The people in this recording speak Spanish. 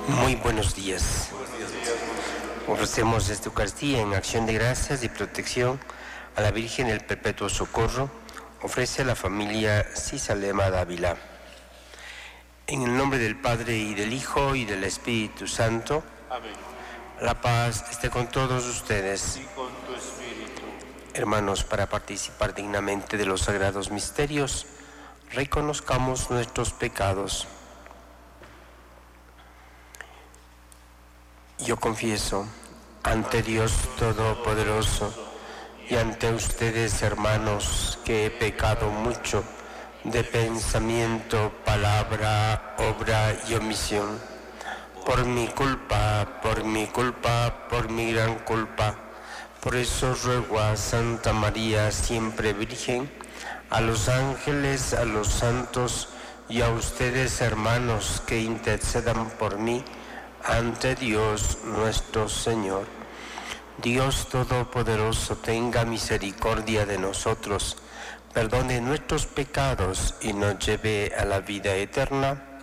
Muy buenos días. Ofrecemos esta Eucaristía en acción de gracias y protección a la Virgen del Perpetuo Socorro. Ofrece a la familia Cisalema Dávila. En el nombre del Padre y del Hijo y del Espíritu Santo. Amén. La paz esté con todos ustedes. Y con tu espíritu. Hermanos, para participar dignamente de los sagrados misterios, reconozcamos nuestros pecados. Yo confieso ante Dios Todopoderoso y ante ustedes, hermanos, que he pecado mucho de pensamiento, palabra, obra y omisión. Por mi culpa, por mi gran culpa. Por eso ruego a Santa María, siempre Virgen, a los ángeles, a los santos y a ustedes, hermanos, que intercedan por mí ante Dios nuestro Señor. Dios Todopoderoso, tenga misericordia de nosotros, perdone nuestros pecados y nos lleve a la vida eterna.